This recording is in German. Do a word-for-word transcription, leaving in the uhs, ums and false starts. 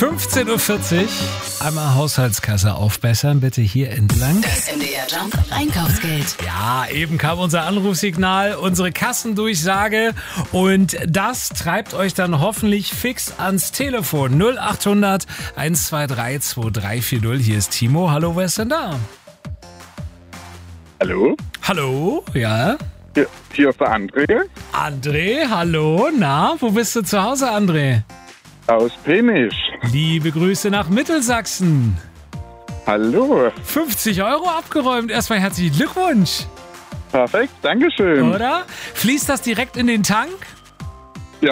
fünfzehn Uhr vierzig. Einmal Haushaltskasse aufbessern, bitte hier entlang. Das M D R Jump Einkaufsgeld. Ja, eben kam unser Anrufsignal, unsere Kassendurchsage und das treibt euch dann hoffentlich fix ans Telefon. null acht hundert eins zwei drei zwei drei vier null. Hier ist Timo. Hallo, wer ist denn da? Hallo? Hallo, ja? Hier, hier ist der André André, hallo, na, wo bist du zu Hause, André? aus Penisch. Liebe Grüße nach Mittelsachsen. Hallo. fünfzig Euro abgeräumt, erstmal herzlichen Glückwunsch. Perfekt, Dankeschön. Oder? Fließt das direkt in den Tank?